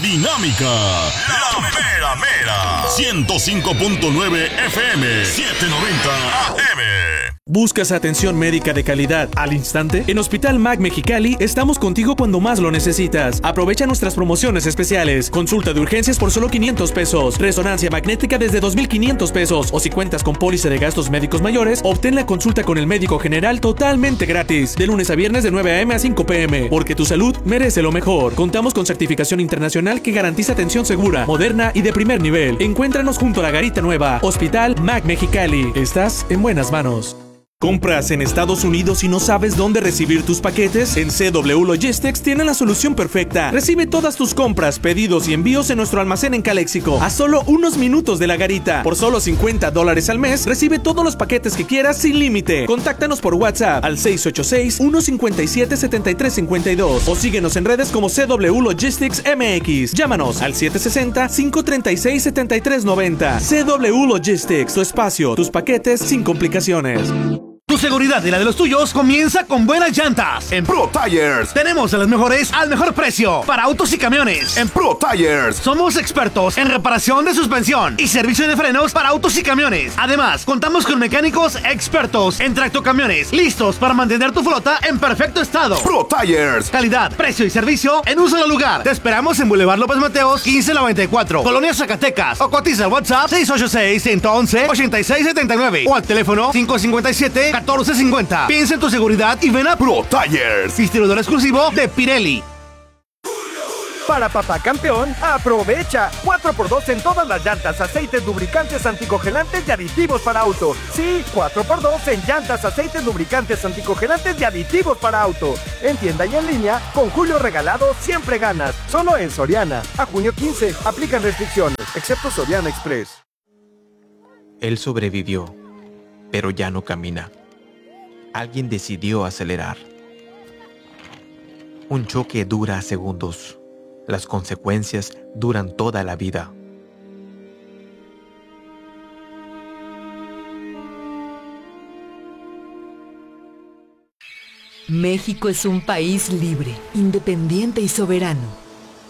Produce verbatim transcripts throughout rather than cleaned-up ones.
Dinámica, la mera mera, ciento cinco punto nueve F M, setecientos noventa A M. ¿Buscas atención médica de calidad al instante? En Hospital M A C Mexicali estamos contigo cuando más lo necesitas. Aprovecha nuestras promociones especiales. Consulta de urgencias por solo quinientos pesos. Resonancia magnética desde dos mil quinientos pesos. O si cuentas con póliza de gastos médicos mayores, obtén la consulta con el médico general totalmente gratis. De lunes a viernes de nueve a eme a cinco pe eme. Porque tu salud merece lo mejor. Contamos con certificación internacional que garantiza atención segura, moderna y de primer nivel. Encuéntranos junto a la Garita Nueva. Hospital M A C Mexicali. Estás en buenas manos. ¿Compras en Estados Unidos y no sabes dónde recibir tus paquetes? En C W Logistics tienen la solución perfecta. Recibe todas tus compras, pedidos y envíos en nuestro almacén en Caléxico, a solo unos minutos de la Garita. Por solo cincuenta dólares al mes, recibe todos los paquetes que quieras sin límite. Contáctanos por WhatsApp al seis ocho seis, uno cinco siete, siete tres cinco dos o síguenos en redes como C W Logistics M X. Llámanos al siete seis cero, cinco tres seis, siete tres nueve cero. C W Logistics, tu espacio, tus paquetes sin complicaciones. Tu seguridad y la de los tuyos comienza con buenas llantas. En Pro Tires tenemos a las mejores al mejor precio para autos y camiones. En Pro Tires somos expertos en reparación de suspensión y servicio de frenos para autos y camiones. Además, contamos con mecánicos expertos en tractocamiones, listos para mantener tu flota en perfecto estado. Pro Tires, calidad, precio y servicio en un solo lugar. Te esperamos en Boulevard López Mateos quince noventa y cuatro, Colonia Zacatecas, o cotiza al WhatsApp seis ocho seis, uno uno, ocho seis siete nueve o al teléfono cinco cinco siete, catorce cincuenta. Piensa en tu seguridad y ven a Pro Tires, distribuidor exclusivo de Pirelli. Para Papá Campeón, aprovecha cuatro por dos en todas las llantas, aceites, lubricantes, anticongelantes y aditivos para auto. Sí, cuatro por dos en llantas, aceites, lubricantes, anticongelantes y aditivos para auto. En tienda y en línea, con Julio Regalado siempre ganas. Solo en Soriana. A junio quince, aplican restricciones, excepto Soriana Express. Él sobrevivió, pero ya no camina. Alguien decidió acelerar. Un choque dura segundos. Las consecuencias duran toda la vida. México es un país libre, independiente y soberano.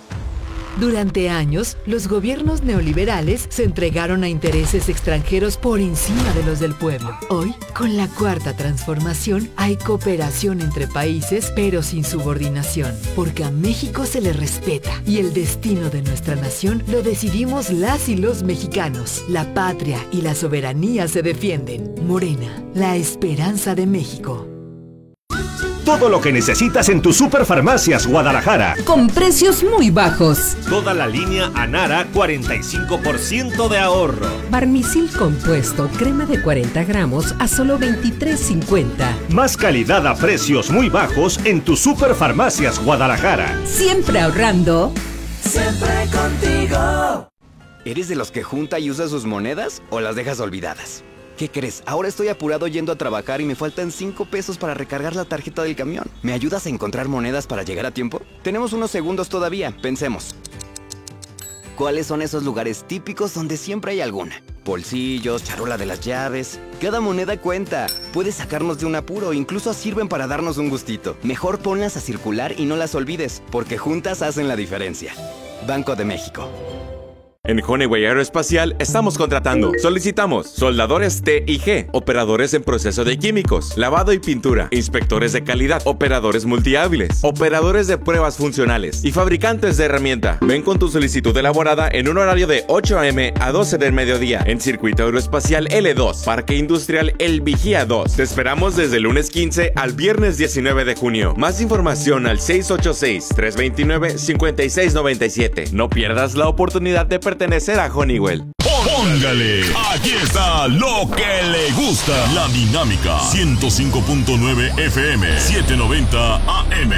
Durante años, los gobiernos neoliberales se entregaron a intereses extranjeros por encima de los del pueblo. Hoy, con la cuarta transformación, hay cooperación entre países, pero sin subordinación, porque a México se le respeta y el destino de nuestra nación lo decidimos las y los mexicanos. La patria y la soberanía se defienden. Morena, la esperanza de México. Todo lo que necesitas en tu Superfarmacias Guadalajara. Con precios muy bajos. Toda la línea Anara, cuarenta y cinco por ciento de ahorro. Barmisil compuesto, crema de cuarenta gramos a solo veintitrés cincuenta. Más calidad a precios muy bajos en tu Superfarmacias Guadalajara. Siempre ahorrando. Siempre contigo. ¿Eres de los que junta y usa sus monedas o las dejas olvidadas? ¿Qué crees? Ahora estoy apurado yendo a trabajar y me faltan cinco pesos para recargar la tarjeta del camión. ¿Me ayudas a encontrar monedas para llegar a tiempo? Tenemos unos segundos todavía, pensemos. ¿Cuáles son esos lugares típicos donde siempre hay alguna? Bolsillos, charola de las llaves. Cada moneda cuenta. Puede sacarnos de un apuro, incluso sirven para darnos un gustito. Mejor ponlas a circular y no las olvides, porque juntas hacen la diferencia. Banco de México. En Honeywell Aeroespacial estamos contratando. Solicitamos soldadores T y G, operadores en proceso de químicos, lavado y pintura, inspectores de calidad, operadores multihábiles, operadores de pruebas funcionales y fabricantes de herramienta. Ven con tu solicitud elaborada en un horario de ocho a eme a doce del mediodía en Circuito Aeroespacial ele dos, Parque Industrial El Vigía dos. Te esperamos desde el lunes quince al viernes diecinueve de junio. Más información al seis ocho seis, tres dos nueve, cinco seis nueve siete. No pierdas la oportunidad de pertenecer a Honeywell. Póngale, aquí está lo que le gusta. La Dinámica, ciento cinco punto nueve F M, setecientos noventa A M.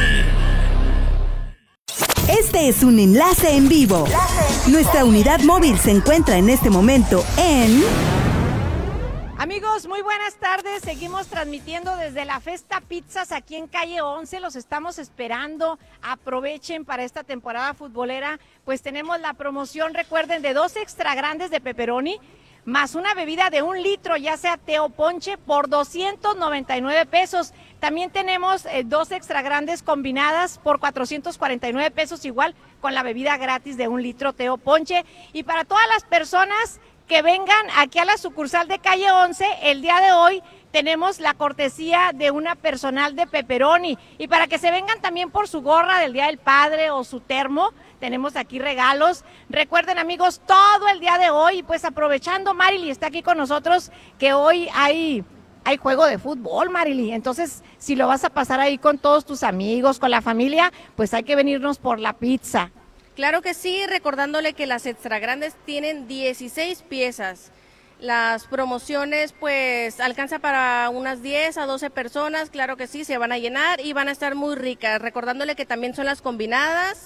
Este es un enlace en vivo. Nuestra unidad móvil se encuentra en este momento en... Amigos, muy buenas tardes. Seguimos transmitiendo desde la Festa Pizzas aquí en calle once. Los estamos esperando. Aprovechen para esta temporada futbolera. Pues tenemos la promoción, recuerden, de dos extra grandes de pepperoni más una bebida de un litro, ya sea té o ponche, por doscientos noventa y nueve pesos. También tenemos eh, dos extra grandes combinadas por cuatrocientos cuarenta y nueve pesos, igual con la bebida gratis de un litro té o ponche. Y para todas las personas que vengan aquí a la sucursal de calle once, el día de hoy tenemos la cortesía de una personal de Pepperoni. Y para que se vengan también por su gorra del Día del Padre o su termo, tenemos aquí regalos. Recuerden, amigos, todo el día de hoy, pues aprovechando, Marily está aquí con nosotros, que hoy hay, hay juego de fútbol, Marily. Entonces, si lo vas a pasar ahí con todos tus amigos, con la familia, pues hay que venirnos por la pizza. Claro que sí, recordándole que las extra grandes tienen dieciséis piezas. Las promociones pues alcanza para unas diez a doce personas, claro que sí, se van a llenar y van a estar muy ricas. Recordándole que también son las combinadas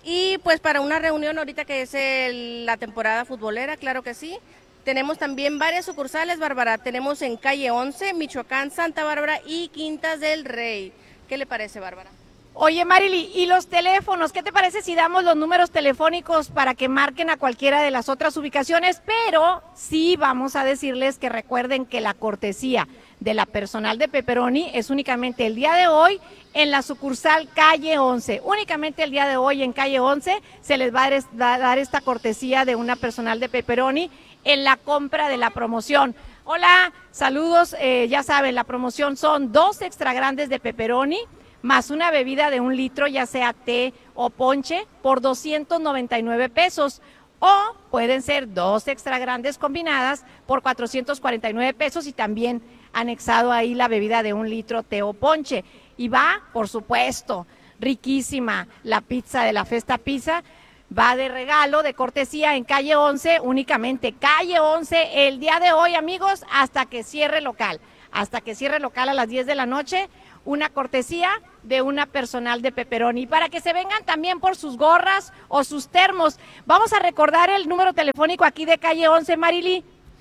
y pues para una reunión ahorita que es el, la temporada futbolera, claro que sí. Tenemos también varias sucursales, Bárbara, tenemos en calle once, Michoacán, Santa Bárbara y Quintas del Rey. ¿Qué le parece, Bárbara? Oye, Marily, ¿y los teléfonos? ¿Qué te parece si damos los números telefónicos para que marquen a cualquiera de las otras ubicaciones? Pero sí vamos a decirles que recuerden que la cortesía de la personal de Pepperoni es únicamente el día de hoy en la sucursal calle once. Únicamente el día de hoy en calle once se les va a dar esta cortesía de una personal de Pepperoni en la compra de la promoción. Hola, saludos, eh, ya saben, la promoción son dos extra grandes de Pepperoni, más una bebida de un litro, ya sea té o ponche, por doscientos noventa y nueve pesos. O pueden ser dos extra grandes combinadas por cuatrocientos cuarenta y nueve pesos y también anexado ahí la bebida de un litro, té o ponche. Y va, por supuesto, riquísima la pizza de la Festa Pizza. Va de regalo, de cortesía en calle once, únicamente calle once, el día de hoy, amigos, hasta que cierre local. Hasta que cierre local a las diez de la noche, una cortesía de una personal de Pepperoni, para que se vengan también por sus gorras o sus termos. Vamos a recordar el número telefónico aquí de calle once, Marily.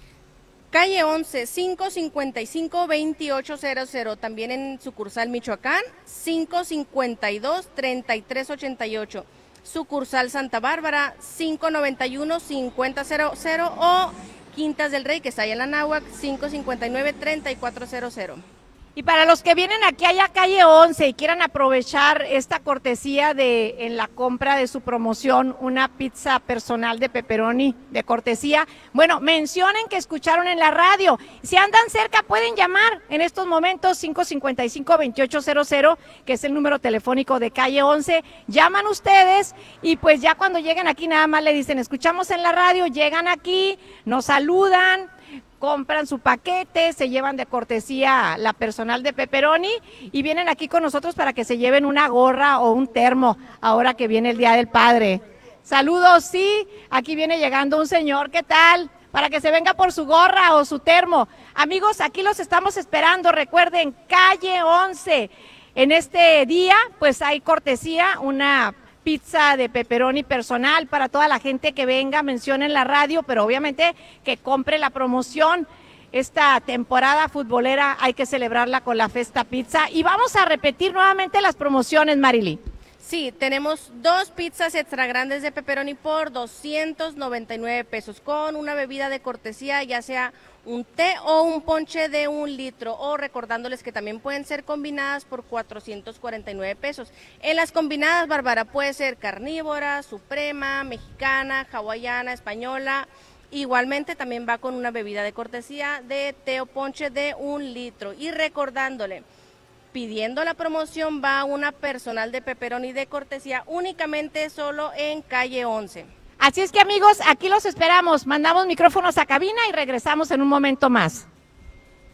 Calle once, cinco cincuenta y cinco, veintiocho cero cero, también en sucursal Michoacán, cinco cincuenta y dos, treinta y tres ochenta y ocho. Sucursal Santa Bárbara, cinco noventa y uno, cincuenta cero cero, o Quintas del Rey, que está allá en la Náhuac, cinco cincuenta y nueve, treinta y cuatro cero cero. Y para los que vienen aquí a calle once y quieran aprovechar esta cortesía de en la compra de su promoción, una pizza personal de Pepperoni de cortesía, bueno, mencionen que escucharon en la radio. Si andan cerca pueden llamar en estos momentos cinco cincuenta y cinco, veintiocho cero cero, que es el número telefónico de calle once. Llaman ustedes y pues ya cuando lleguen aquí nada más le dicen, escuchamos en la radio, llegan aquí, nos saludan, compran su paquete, se llevan de cortesía la personal de Pepperoni y vienen aquí con nosotros para que se lleven una gorra o un termo ahora que viene el Día del Padre. Saludos, sí, aquí viene llegando un señor, ¿qué tal? Para que se venga por su gorra o su termo. Amigos, aquí los estamos esperando, recuerden, calle once. En este día, pues hay cortesía, una pizza de Pepperoni personal para toda la gente que venga, mencione en la radio, pero obviamente que compre la promoción. Esta temporada futbolera hay que celebrarla con la Festa Pizza. Y vamos a repetir nuevamente las promociones, Marily. Sí, tenemos dos pizzas extra grandes de Pepperoni por doscientos noventa y nueve pesos, con una bebida de cortesía, ya sea un té o un ponche de un litro, o recordándoles que también pueden ser combinadas por cuatrocientos cuarenta y nueve pesos. En las combinadas, Bárbara, puede ser carnívora, suprema, mexicana, hawaiana, española. Igualmente también va con una bebida de cortesía de té o ponche de un litro. Y recordándole, pidiendo la promoción va una personal de Pepperoni de cortesía únicamente solo en calle once. Así es que, amigos, aquí los esperamos. Mandamos micrófonos a cabina y regresamos en un momento más.